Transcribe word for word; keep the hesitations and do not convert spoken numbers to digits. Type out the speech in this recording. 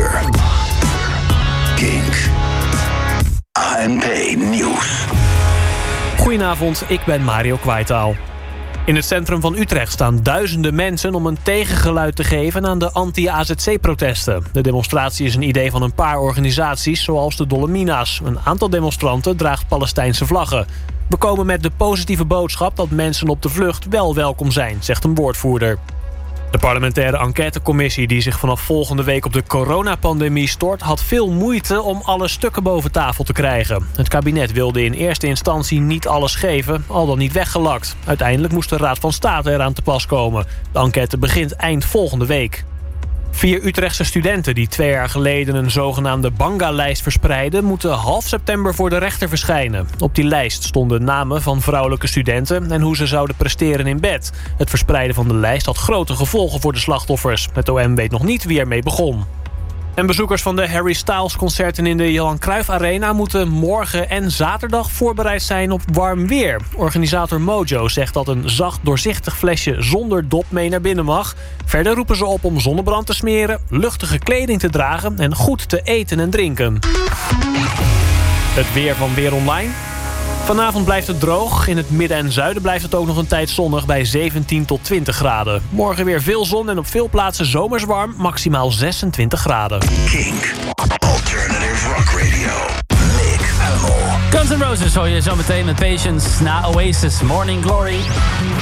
uur. Kink. A N P Nieuws. Goedenavond, ik ben Mario Kwaitaal. In het centrum van Utrecht staan duizenden mensen om een tegengeluid te geven aan de anti-A Z C-protesten. De demonstratie is een idee van een paar organisaties, zoals de Dolomina's. Een aantal demonstranten draagt Palestijnse vlaggen. We komen met de positieve boodschap dat mensen op de vlucht wel welkom zijn, zegt een woordvoerder. De parlementaire enquêtecommissie die zich vanaf volgende week op de coronapandemie stort, had veel moeite om alle stukken boven tafel te krijgen. Het kabinet wilde in eerste instantie niet alles geven, al dan niet weggelakt. Uiteindelijk moest de Raad van State eraan te pas komen. De enquête begint eind volgende week. Vier Utrechtse studenten die twee jaar geleden een zogenaamde Banga-lijst verspreidden, moeten half september voor de rechter verschijnen. Op die lijst stonden namen van vrouwelijke studenten en hoe ze zouden presteren in bed. Het verspreiden van de lijst had grote gevolgen voor de slachtoffers. Het O M weet nog niet wie ermee begon. En bezoekers van de Harry Styles concerten in de Johan Cruijff Arena moeten morgen en zaterdag voorbereid zijn op warm weer. Organisator Mojo zegt dat een zacht doorzichtig flesje zonder dop mee naar binnen mag. Verder roepen ze op om zonnebrand te smeren, luchtige kleding te dragen en goed te eten en drinken. Het weer van Weer Online. Vanavond blijft het droog. In het midden en zuiden blijft het ook nog een tijd zonnig bij zeventien tot twintig graden. Morgen weer veel zon en op veel plaatsen zomers warm, maximaal zesentwintig graden. Kink. Alternative Rock Radio. Nick Animal. Guns N' Roses hoor je zometeen met Patience na Oasis Morning Glory.